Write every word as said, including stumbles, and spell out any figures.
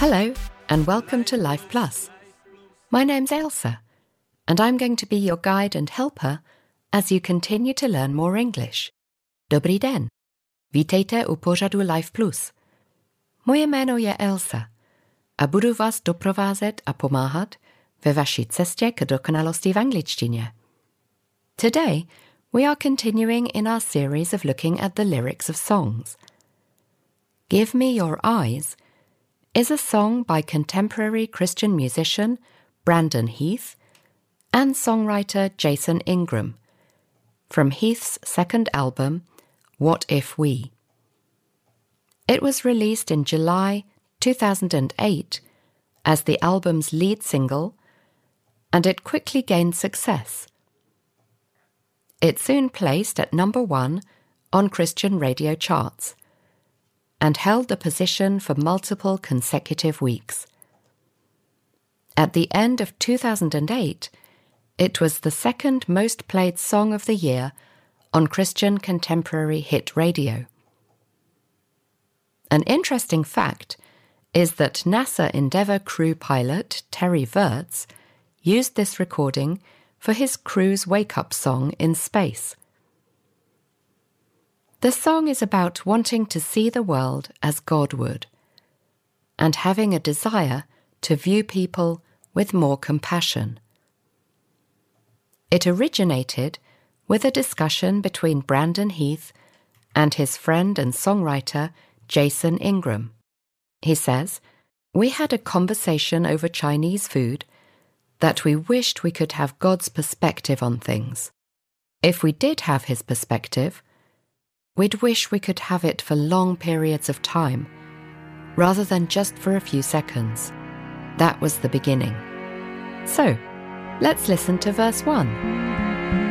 Hello, and welcome to Life Plus. My name's Ailsa, and I'm going to be your guide and helper as you continue to learn more English. Dobrý den. Vítejte u pořadu Life Plus. Moje jméno je Ailsa a budu vás doprovázet a pomáhat ve vaší cestě k dokonalosti v angličtině. Today, we are continuing in our series of looking at the lyrics of songs. Give Me Your Eyes is a song by contemporary Christian musician Brandon Heath and songwriter Jason Ingram from Heath's second album, What If We? It was released in July two thousand eight as the album's lead single, and it quickly gained success. It soon placed at number one on Christian radio charts and held the position for multiple consecutive weeks. At the end of two thousand eight, it was the second most played song of the year on Christian contemporary hit radio. An interesting fact is that NASA Endeavour crew pilot Terry Virts used this recording for his crew's wake-up song in space. The song is about wanting to see the world as God would, and having a desire to view people with more compassion. It originated with a discussion between Brandon Heath and his friend and songwriter Jason Ingram. He says, "We had a conversation over Chinese food that we wished we could have God's perspective on things. If we did have his perspective, we'd wish we could have it for long periods of time, rather than just for a few seconds. That was the beginning." So, let's listen to verse one.